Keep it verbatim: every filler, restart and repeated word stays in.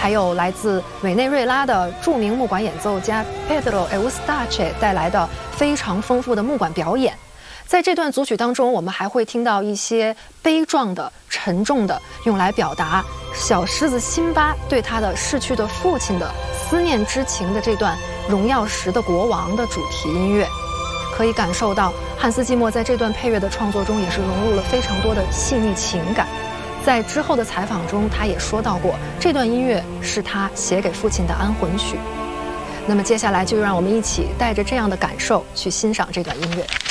还有来自委内瑞拉的著名木管演奏家 Pedro Eustache 带来的非常丰富的木管表演。在这段组曲当中，我们还会听到一些悲壮的、沉重的，用来表达小狮子辛巴对他的逝去的父亲的思念之情的这段荣耀时的国王的主题音乐。可以感受到汉斯季默在这段配乐的创作中也是融入了非常多的细腻情感。在之后的采访中，他也说到过，这段音乐是他写给父亲的安魂曲。那么接下来就让我们一起带着这样的感受去欣赏这段音乐。